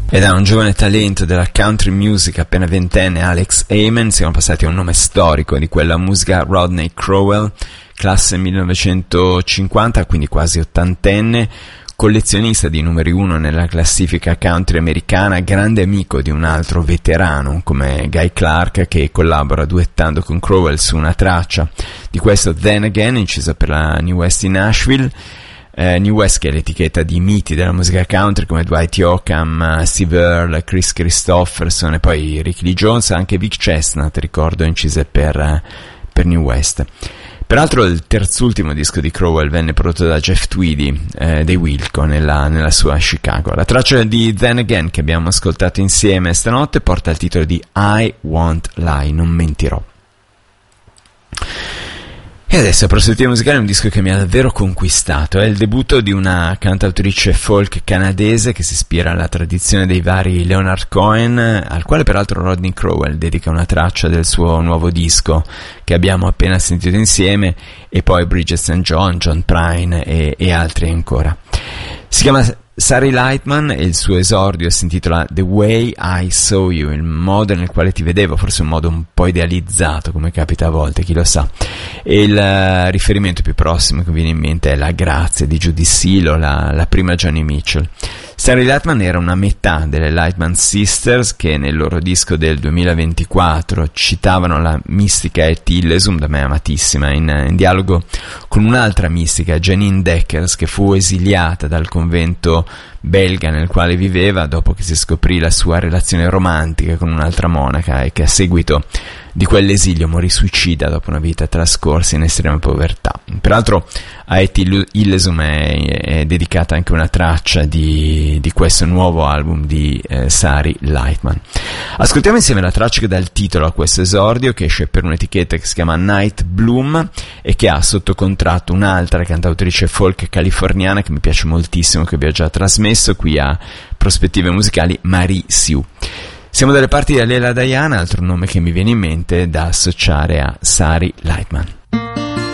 E da un giovane talento della country music appena ventenne, Alex Amen, siamo passati a un nome storico di quella musica, Rodney Crowell, classe 1950, quindi quasi ottantenne, collezionista di numeri 1 nella classifica country americana, grande amico di un altro veterano come Guy Clark, che collabora duettando con Crowell su una traccia di questo Then Again, incisa per la New West in Nashville. New West, che è l'etichetta di miti della musica country come Dwight Yoakam, Steve Earle, Chris Christopherson e poi Ricky Lee Jones, anche Vic Chestnut, ricordo, incise per New West. Peraltro il terzultimo disco di Crowell venne prodotto da Jeff Tweedy dei Wilco nella sua Chicago. La traccia di Then Again che abbiamo ascoltato insieme stanotte porta il titolo di I Won't Lie, non mentirò. E adesso la prospettiva musicale è un disco che mi ha davvero conquistato, è il debutto di una cantautrice folk canadese che si ispira alla tradizione dei vari Leonard Cohen, al quale peraltro Rodney Crowell dedica una traccia del suo nuovo disco che abbiamo appena sentito insieme, e poi Bridget St. John, John Prine e altri ancora. Si chiama Sari Lightman e il suo esordio si intitola The Way I Saw You, il modo nel quale ti vedevo, forse un modo un po' idealizzato come capita a volte, chi lo sa. E il riferimento più prossimo che viene in mente è La Grazia di Judy Silo, la prima Joni Mitchell. Sari Lightman era una metà delle Lightman Sisters che nel loro disco del 2024 citavano la mistica Et Illesum, da me amatissima, in dialogo con un'altra mistica, Janine Deckers, che fu esiliata dal convento belga nel quale viveva dopo che si scoprì la sua relazione romantica con un'altra monaca e che a seguito di quell'esilio morì suicida dopo una vita trascorsa in estrema povertà. Peraltro a Et Illesum è dedicata anche una traccia di questo nuovo album di Sari Lightman. Ascoltiamo insieme la traccia che dà il titolo a questo esordio, che esce per un'etichetta che si chiama Night Bloom e che ha sotto contratto un'altra cantautrice folk californiana che mi piace moltissimo, che vi ho già trasmesso qui a Prospettive Musicali, Marie Sue. Siamo dalle parti di Lela Diana, altro nome che mi viene in mente da associare a Sari Lightman.